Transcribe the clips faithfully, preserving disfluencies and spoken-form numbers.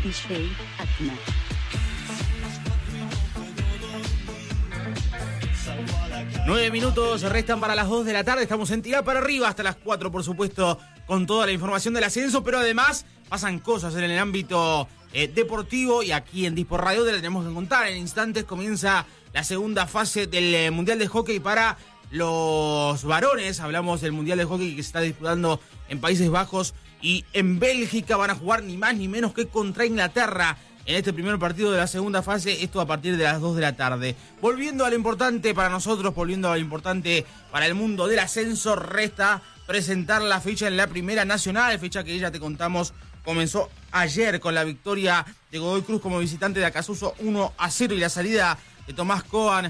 D J Atma. Nueve minutos restan para las dos de la tarde. Estamos en Tirá para Arriba hasta las cuatro, por supuesto, con toda la información del ascenso. Pero además pasan cosas en el ámbito eh, deportivo. Y aquí en Dispor Radio te la tenemos que contar. En instantes comienza la segunda fase del eh, Mundial de Hockey para los varones. Hablamos del Mundial de Hockey que se está disputando en Países Bajos y en Bélgica. Van a jugar ni más ni menos que contra Inglaterra en este primer partido de la segunda fase, esto a partir de las dos de la tarde. Volviendo a lo importante para nosotros, volviendo a lo importante para el mundo del ascenso, resta presentar la fecha en la Primera Nacional, fecha que ya te contamos comenzó ayer con la victoria de Godoy Cruz como visitante de Acasuso uno a cero y la salida de Tomás Coan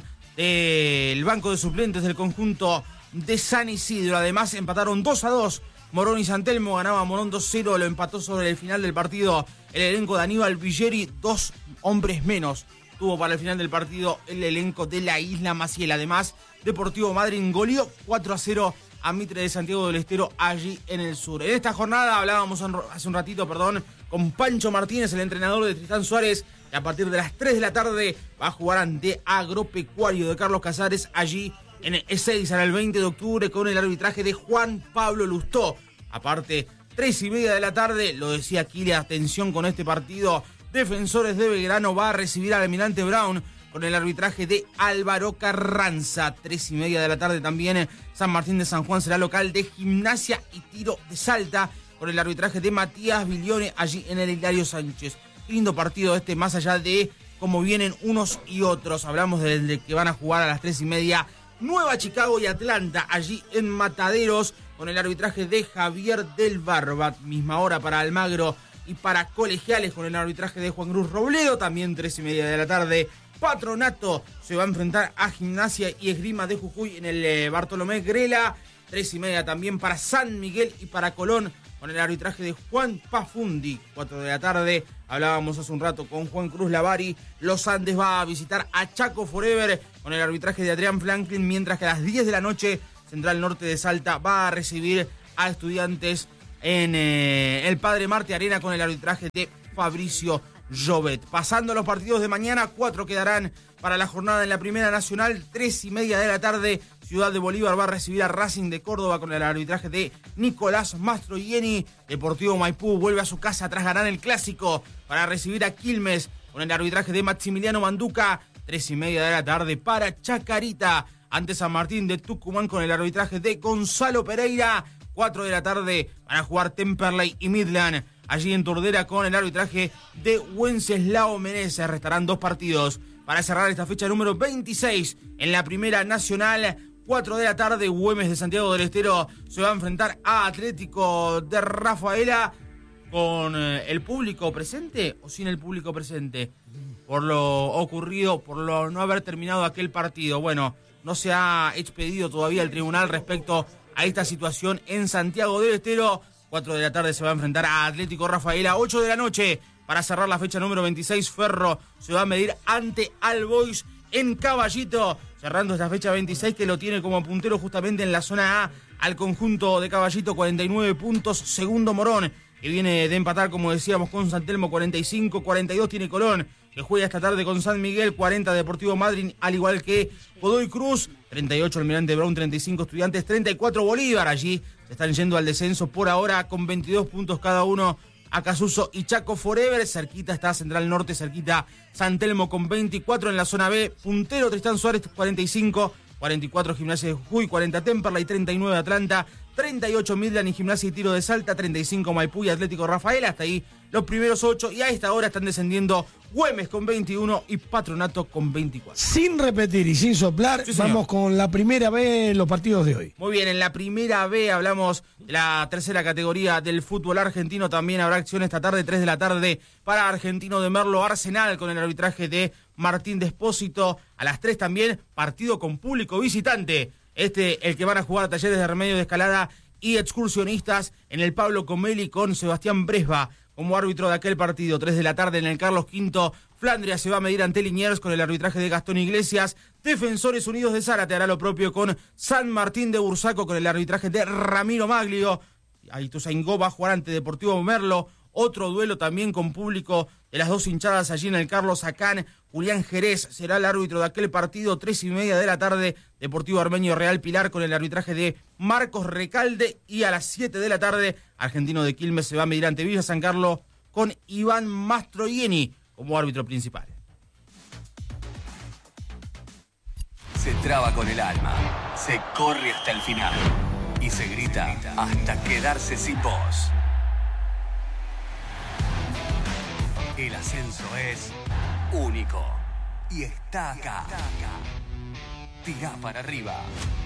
del banco de suplentes del conjunto de San Isidro. Además empataron dos a dos. Morón y San Telmo, ganaba Morón dos cero, lo empató sobre el final del partido el elenco de Aníbal Villeri, dos hombres menos tuvo para el final del partido el elenco de la Isla Maciel. Además, Deportivo Madryn goleó cuatro a cero a Mitre de Santiago del Estero allí en el sur. En esta jornada hablábamos hace un ratito, perdón, con Pancho Martínez, el entrenador de Tristán Suárez, que a partir de las tres de la tarde va a jugar ante Agropecuario de Carlos Casares allí en Ezeiza el veinte de octubre con el arbitraje de Juan Pablo Lustó. Aparte, tres y media de la tarde, lo decía Kile, atención con este partido, Defensores de Belgrano va a recibir al Almirante Brown con el arbitraje de Álvaro Carranza. Tres y media de la tarde también, San Martín de San Juan será local de Gimnasia y Tiro de Salta con el arbitraje de Matías Bilione allí en el Hilario Sánchez. Qué lindo partido este, más allá de cómo vienen unos y otros. Hablamos del de que van a jugar a las tres y media Nueva Chicago y Atlanta, allí en Mataderos, con el arbitraje de Javier del Barbat. Misma hora para Almagro y para Colegiales, con el arbitraje de Juan Cruz Robledo. También tres y media de la tarde, Patronato se va a enfrentar a Gimnasia y Esgrima de Jujuy en el eh, Bartolomé Grela. Tres y media también para San Miguel y para Colón, con el arbitraje de Juan Pafundi. Cuatro de la tarde, hablábamos hace un rato con Juan Cruz Lavari, Los Andes va a visitar a Chaco Forever con el arbitraje de Adrián Franklin, mientras que a las diez de la noche Central Norte de Salta va a recibir a Estudiantes en eh, el Padre Marte Arena con el arbitraje de Fabricio Jovet. Pasando a los partidos de mañana, cuatro quedarán para la jornada en la Primera Nacional. Tres y media de la tarde, Ciudad de Bolívar va a recibir a Racing de Córdoba con el arbitraje de Nicolás Mastroianni. Deportivo Maipú vuelve a su casa tras ganar el Clásico para recibir a Quilmes con el arbitraje de Maximiliano Manduca. Tres y media de la tarde para Chacarita ante San Martín de Tucumán con el arbitraje de Gonzalo Pereira. Cuatro de la tarde van a jugar Temperley y Midland allí en Tordera con el arbitraje de Wenceslao Meneses. Restarán dos partidos para cerrar esta fecha número veintiséis en la Primera Nacional. Cuatro de la tarde, Güemes de Santiago del Estero se va a enfrentar a Atlético de Rafaela con el público presente o sin el público presente, por lo ocurrido, por lo no haber terminado aquel partido. Bueno, no se ha expedido todavía el tribunal respecto a esta situación en Santiago del Estero. Cuatro de la tarde se va a enfrentar a Atlético Rafaela. Ocho de la noche, para cerrar la fecha número veintiséis, Ferro se va a medir ante All Boys en Caballito, cerrando esta fecha veintiséis que lo tiene como puntero justamente en la zona A al conjunto de Caballito, cuarenta y nueve puntos. Segundo Morón, que viene de empatar, como decíamos, con San Telmo, cuarenta y cinco, cuarenta y dos tiene Colón, que juega esta tarde con San Miguel, cuarenta Deportivo Madryn, al igual que Godoy Cruz, treinta y ocho Almirante Brown, treinta y cinco Estudiantes, treinta y cuatro Bolívar. Allí se están yendo al descenso por ahora con veintidós puntos cada uno Acasuso y Chaco Forever. Cerquita está Central Norte, cerquita San Telmo con veinticuatro en la zona B. Puntero Tristán Suárez, cuarenta y cinco, cuarenta y cuatro Gimnasia de Jujuy, cuarenta Temperley, treinta y nueve Atlanta, treinta y ocho Midland y Gimnasia y Tiro de Salta, treinta y cinco Maipú y Atlético Rafaela. Hasta ahí los primeros ocho, y a esta hora están descendiendo Güemes con veintiuno y Patronato con veinticuatro. Sin repetir y sin soplar, sí, vamos con la primera B, los partidos de hoy. Muy bien, en la primera B hablamos de la tercera categoría del fútbol argentino. También habrá acción esta tarde, tres de la tarde, para Argentino de Merlo Arsenal con el arbitraje de Martín Despósito. A las tres también, partido con público visitante. Este, el que van a jugar Talleres de Remedio de Escalada y Excursionistas en el Pablo Comelli con Sebastián Bresba como árbitro de aquel partido. Tres de la tarde en el Carlos Quinto, Flandria se va a medir ante Liniers con el arbitraje de Gastón Iglesias. Defensores Unidos de Zárate hará lo propio con San Martín de Bursaco con el arbitraje de Ramiro Maglio. Ituzaingó va a jugar ante Deportivo Merlo. Otro duelo también con público de las dos hinchadas allí en el Carlos Acán. Julián Jerez será el árbitro de aquel partido, tres y media de la tarde, Deportivo Armenio Real Pilar, con el arbitraje de Marcos Recalde. Y a las siete de la tarde, Argentino de Quilmes se va a medir ante Villa San Carlos con Iván Mastroianni como árbitro principal. Se traba con el alma, se corre hasta el final y se grita hasta quedarse sin voz. El ascenso es único y está acá. Tirá para arriba.